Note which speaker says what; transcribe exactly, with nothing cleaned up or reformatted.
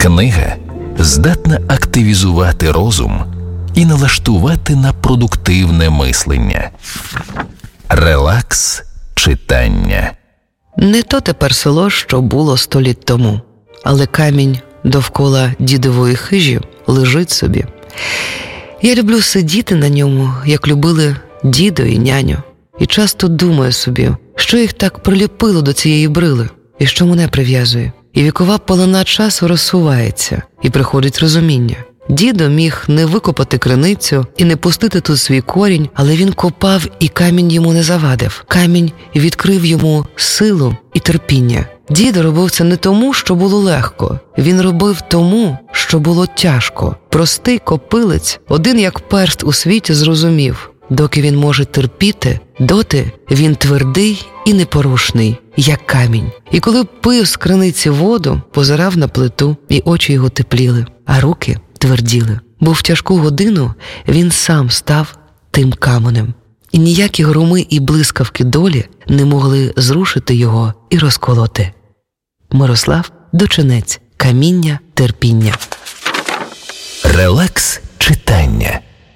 Speaker 1: Книга здатна активізувати розум і налаштувати на продуктивне мислення. Релакс читання.
Speaker 2: Не то тепер село, що було сто літ тому, але камінь довкола дідової хижі лежить собі. Я люблю сидіти на ньому, як любили дідо і няню, і часто думаю собі, що їх так приліпило до цієї брили, і що мене прив'язує. І вікова полина часу розсувається, і приходить розуміння. Дідо міг не викопати криницю і не пустити тут свій корінь, але він копав, і камінь йому не завадив. Камінь відкрив йому силу і терпіння. Дідо робив це не тому, що було легко. Він робив тому, що було тяжко. Простий копилець, один як перст у світі, зрозумів: доки він може терпіти, доти він твердий і непорушний, як камінь. І коли пив з криниці воду, позирав на плиту, і очі його тепліли, а руки тверділи. Бо в тяжку годину він сам став тим каменем. І ніякі громи і блискавки долі не могли зрушити його і розколоти. Мирослав Дочинець. Каміння терпіння.
Speaker 1: Релакс читання.